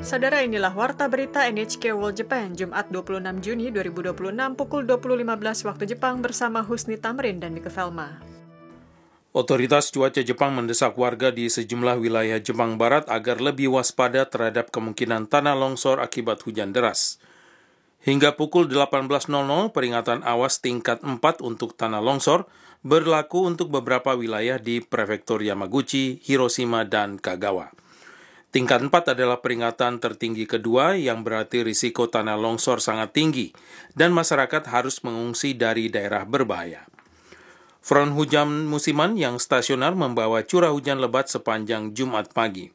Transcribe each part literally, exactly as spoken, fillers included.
Saudara, inilah Warta Berita N H K World Japan, Jumat dua puluh enam Juni dua ribu dua puluh enam pukul dua puluh lima belas waktu Jepang bersama Husni Tamrin dan Mika Velma. Otoritas cuaca Jepang mendesak warga di sejumlah wilayah Jepang Barat agar lebih waspada terhadap kemungkinan tanah longsor akibat hujan deras. Hingga pukul delapan belas nol nol, peringatan awas tingkat empat untuk tanah longsor berlaku untuk beberapa wilayah di prefektur Yamaguchi, Hiroshima, dan Kagawa. Tingkat empat adalah peringatan tertinggi kedua yang berarti risiko tanah longsor sangat tinggi dan masyarakat harus mengungsi dari daerah berbahaya. Front hujan musiman yang stasioner membawa curah hujan lebat sepanjang Jumat pagi.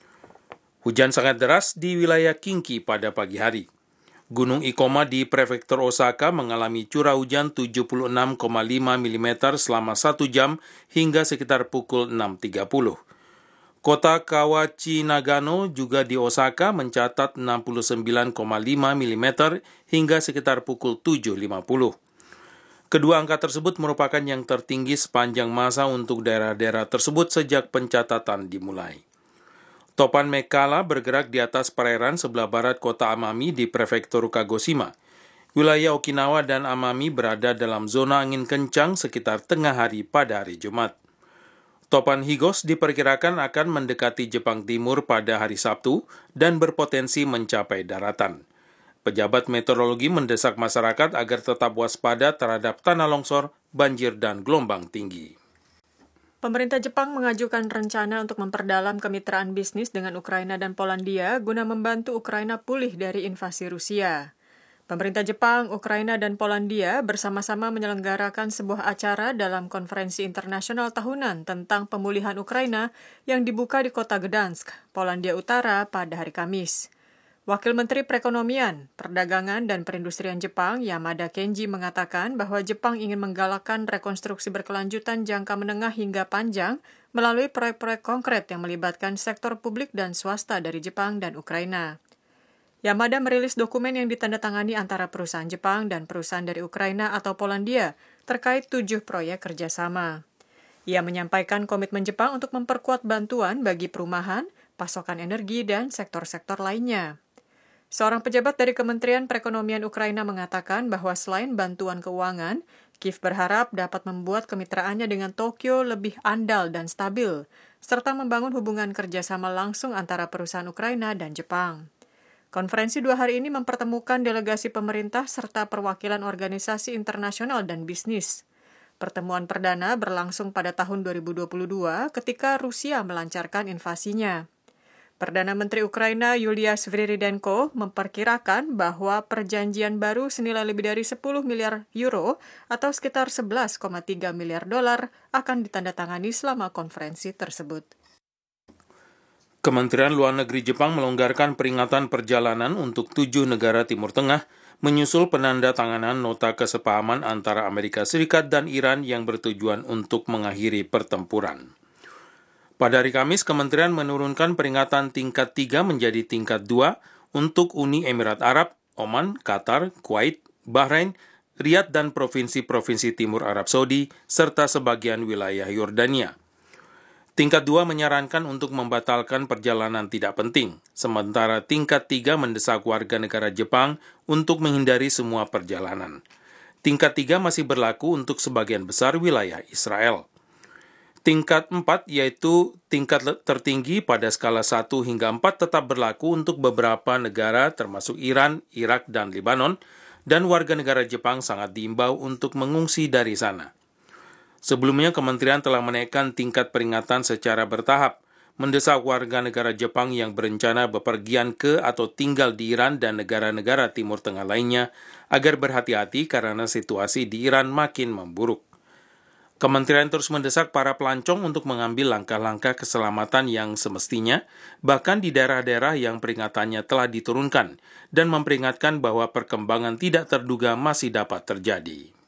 Hujan sangat deras di wilayah Kinki pada pagi hari. Gunung Ikoma di prefektur Osaka mengalami curah hujan tujuh puluh enam koma lima milimeter selama satu jam hingga sekitar pukul enam tiga puluh. Kota Kawachi Nagano juga di Osaka mencatat enam puluh sembilan koma lima milimeter hingga sekitar pukul tujuh lima puluh. Kedua angka tersebut merupakan yang tertinggi sepanjang masa untuk daerah-daerah tersebut sejak pencatatan dimulai. Topan Mekala bergerak di atas perairan sebelah barat kota Amami di prefektur Kagoshima. Wilayah Okinawa dan Amami berada dalam zona angin kencang sekitar tengah hari pada hari Jumat. Topan Higos diperkirakan akan mendekati Jepang Timur pada hari Sabtu dan berpotensi mencapai daratan. Pejabat meteorologi mendesak masyarakat agar tetap waspada terhadap tanah longsor, banjir, dan gelombang tinggi. Pemerintah Jepang mengajukan rencana untuk memperdalam kemitraan bisnis dengan Ukraina dan Polandia guna membantu Ukraina pulih dari invasi Rusia. Pemerintah Jepang, Ukraina, dan Polandia bersama-sama menyelenggarakan sebuah acara dalam konferensi internasional tahunan tentang pemulihan Ukraina yang dibuka di kota Gdansk, Polandia Utara pada hari Kamis. Wakil Menteri Perekonomian, Perdagangan, dan Perindustrian Jepang, Yamada Kenji, mengatakan bahwa Jepang ingin menggalakkan rekonstruksi berkelanjutan jangka menengah hingga panjang melalui proyek-proyek konkret yang melibatkan sektor publik dan swasta dari Jepang dan Ukraina. Yamada merilis dokumen yang ditandatangani antara perusahaan Jepang dan perusahaan dari Ukraina atau Polandia terkait tujuh proyek kerjasama. Ia menyampaikan komitmen Jepang untuk memperkuat bantuan bagi perumahan, pasokan energi, dan sektor-sektor lainnya. Seorang pejabat dari Kementerian Perekonomian Ukraina mengatakan bahwa selain bantuan keuangan, Kiev berharap dapat membuat kemitraannya dengan Tokyo lebih andal dan stabil, serta membangun hubungan kerjasama langsung antara perusahaan Ukraina dan Jepang. Konferensi dua hari ini mempertemukan delegasi pemerintah serta perwakilan organisasi internasional dan bisnis. Pertemuan perdana berlangsung pada tahun dua ribu dua puluh dua ketika Rusia melancarkan invasinya. Perdana Menteri Ukraina Yulia Sviridenko memperkirakan bahwa perjanjian baru senilai lebih dari sepuluh miliar euro atau sekitar sebelas koma tiga miliar dolar akan ditandatangani selama konferensi tersebut. Kementerian Luar Negeri Jepang melonggarkan peringatan perjalanan untuk tujuh negara Timur Tengah menyusul penandatanganan nota kesepahaman antara Amerika Serikat dan Iran yang bertujuan untuk mengakhiri pertempuran. Pada hari Kamis, Kementerian menurunkan peringatan tingkat tiga menjadi tingkat dua untuk Uni Emirat Arab, Oman, Qatar, Kuwait, Bahrain, Riyadh, dan provinsi-provinsi Timur Arab Saudi, serta sebagian wilayah Yordania. Tingkat dua menyarankan untuk membatalkan perjalanan tidak penting, sementara tingkat tiga mendesak warga negara Jepang untuk menghindari semua perjalanan. Tingkat tiga masih berlaku untuk sebagian besar wilayah Israel. Tingkat empat, yaitu tingkat tertinggi pada skala satu hingga empat, tetap berlaku untuk beberapa negara termasuk Iran, Irak, dan Lebanon, dan warga negara Jepang sangat diimbau untuk mengungsi dari sana. Sebelumnya, Kementerian telah menaikkan tingkat peringatan secara bertahap, mendesak warga negara Jepang yang berencana bepergian ke atau tinggal di Iran dan negara-negara Timur Tengah lainnya agar berhati-hati karena situasi di Iran makin memburuk. Kementerian terus mendesak para pelancong untuk mengambil langkah-langkah keselamatan yang semestinya, bahkan di daerah-daerah yang peringatannya telah diturunkan, dan memperingatkan bahwa perkembangan tidak terduga masih dapat terjadi.